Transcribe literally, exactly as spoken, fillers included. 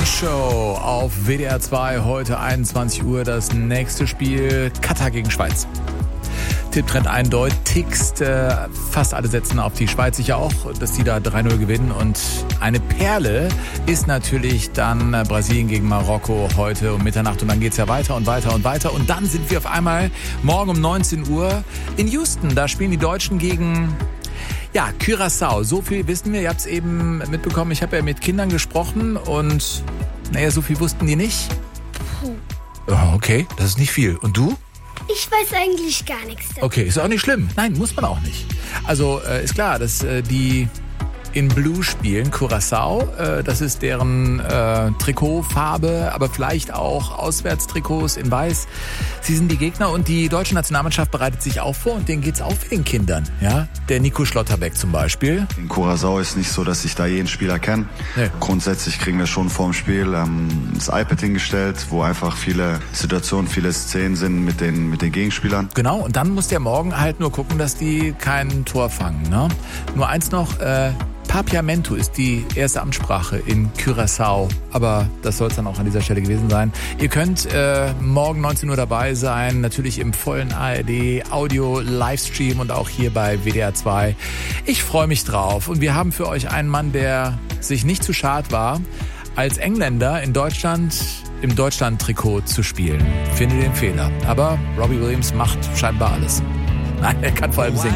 Show auf W D R zwei. Heute einundzwanzig Uhr das nächste Spiel. Katar gegen Schweiz. Tipptrend eindeutigst. Äh, fast alle setzen auf die Schweiz. Sicher auch, dass die da drei null gewinnen. Und eine Perle ist natürlich dann äh, Brasilien gegen Marokko heute um Mitternacht. Und dann geht's ja weiter und weiter und weiter. Und dann sind wir auf einmal morgen um neunzehn Uhr in Houston. Da spielen die Deutschen gegen... Ja, Curaçao. So viel wissen wir. Ihr habt es eben mitbekommen. Ich habe ja mit Kindern gesprochen und naja, so viel wussten die nicht. Oh, okay, das ist nicht viel. Und du? Ich weiß eigentlich gar nichts davon. Okay, ist auch nicht schlimm. Nein, muss man auch nicht. Also äh, ist klar, dass äh, die in Blue spielen, Curaçao. Äh, das ist deren äh, Trikotfarbe, aber vielleicht auch Auswärtstrikots in Weiß. Sie sind die Gegner und die deutsche Nationalmannschaft bereitet sich auch vor und denen geht's auch wie den Kindern. Ja? Der Nico Schlotterbeck zum Beispiel. In Curaçao ist nicht so, dass ich da jeden Spieler kenne. Nee. Grundsätzlich kriegen wir schon vorm Spiel ähm, das iPad hingestellt, wo einfach viele Situationen, viele Szenen sind mit den, mit den Gegenspielern. Genau, und dann muss der morgen halt nur gucken, dass die kein Tor fangen. Ne? Nur eins noch, äh, Papiamento ist die erste Amtssprache in Curaçao, aber das soll es dann auch an dieser Stelle gewesen sein. Ihr könnt äh, morgen neunzehn Uhr dabei sein, natürlich im vollen A R D Audio Livestream und auch hier bei W D R zwei. Ich freue mich drauf und wir haben für euch einen Mann, der sich nicht zu schad war, als Engländer in Deutschland im Deutschland-Trikot zu spielen. Finde den Fehler, aber Robbie Williams macht scheinbar alles. Nein, er kann vor allem singen.